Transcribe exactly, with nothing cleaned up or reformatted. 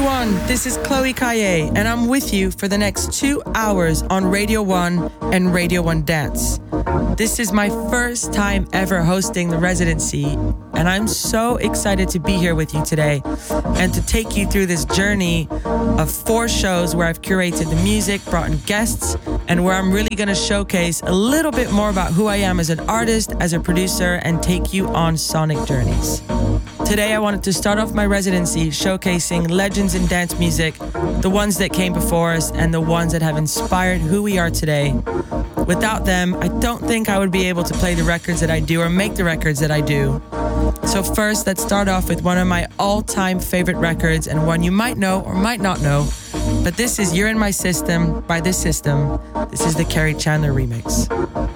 everyone, this is Chloe Caillet, and I'm with you for the next two hours on Radio one and Radio one Dance. This is my first time ever hosting the residency, and I'm so excited to be here with you today and to take you through this journey of four shows where I've curated the music, brought in guests, and where I'm really going to showcase a little bit more about who I am as an artist, as a producer, and take you on sonic journeys. Today I wanted to start off my residency showcasing legends in dance music, the ones that came before us and the ones that have inspired who we are today. Without them, I don't think I would be able to play the records that I do or make the records that I do. So first, let's start off with one of my all-time favorite records, and one you might know or might not know, but this is You're in My System by The System. This is the Kerri Chandler remix.